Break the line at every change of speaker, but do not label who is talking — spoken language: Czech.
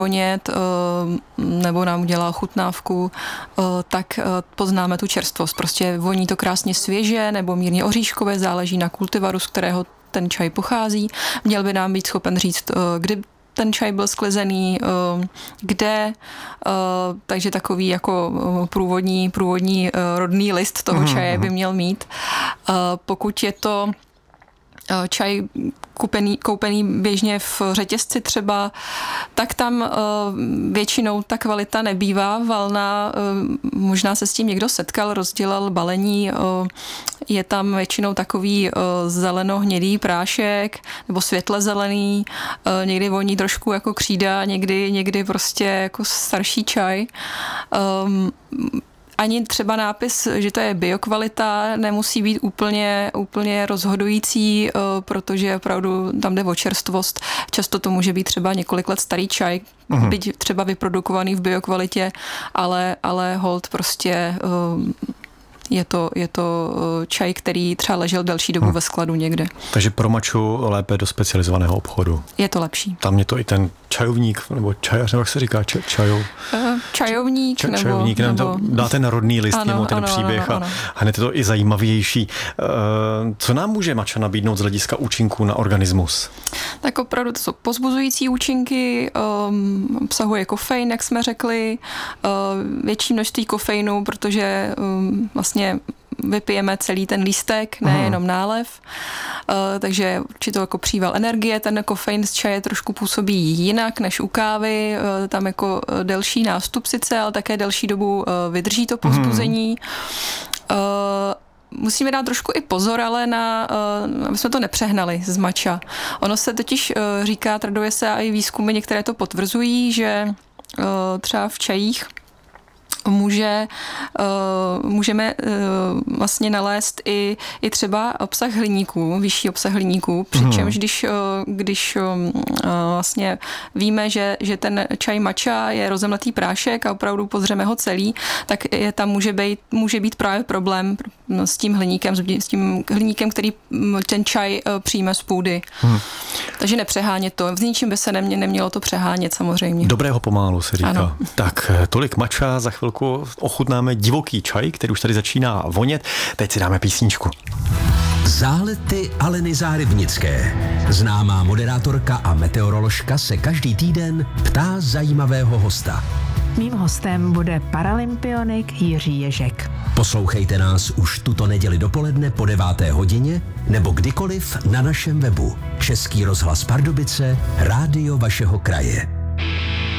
vonět nebo nám udělá ochutnávku, tak poznáme tu čerstvost. Prostě voní to krásně svěže nebo mírně oříškové, záleží na kultivaru, z kterého ten čaj pochází. Měl by nám být schopen říct, kdy ten čaj byl sklizený, kde, takže takový jako průvodní rodný list toho čaje by měl mít. Pokud je to čaj koupený běžně v řetězci třeba, tak tam většinou ta kvalita nebývá valná, možná se s tím někdo setkal, rozdělal balení, je tam většinou takový zeleno-hnědý prášek nebo světle zelený, někdy voní trošku jako křída, někdy prostě jako starší čaj. Ani třeba nápis, že to je biokvalita, nemusí být úplně rozhodující, protože opravdu tam jde o čerstvost. Často to může být třeba několik let starý čaj, byť třeba vyprodukovaný v biokvalitě, ale hold prostě je to čaj, který třeba ležel delší dobu ve skladu někde.
Takže pro maču lépe do specializovaného obchodu.
Je to lepší.
Tam je to i ten čajovník, nebo čajař, nebo jak se říká,
čajovník,
nebo to dá ten rodný list, ano, ten příběh ano. A hned je to i zajímavější. Co nám může mača nabídnout z hlediska účinků na organismus?
Tak opravdu to jsou povzbuzující účinky, obsahuje kofein, jak jsme řekli, větší množství kofeinu, protože vlastně vypijeme celý ten lístek, nejenom nálev, takže určitě jako příval energie, ten kofein z čaje trošku působí jinak než u kávy, tam jako delší nástup sice, ale také delší dobu vydrží to povzbuzení. Musíme dát trošku i pozor, ale aby jsme to nepřehnali z mača. Ono se totiž říká, traduje se a i výzkumy některé to potvrzují, že třeba v čajích můžeme vlastně nalézt i třeba obsah hliníků, vyšší obsah hliníků, přičemž když vlastně víme, že ten čaj matcha je rozemletý prášek a opravdu pozřeme ho celý, tak tam může být právě problém s tím hliníkem, který ten čaj přijme z půdy. Takže nepřehánět to. V ničím by se nemělo to přehánět samozřejmě.
Dobrého pomálu se říká. Ano. Tak tolik matcha, za chvilku ochutnáme divoký čaj, který už tady začíná vonět. Teď si dáme písničku.
Zálety Aleny Zárybnické. Známá moderátorka a meteoroložka se každý týden ptá zajímavého hosta.
Mým hostem bude paralympionik Jiří Ježek.
Poslouchejte nás už tuto neděli dopoledne po 9. hodině nebo kdykoliv na našem webu. Český rozhlas Pardubice, rádio vašeho kraje.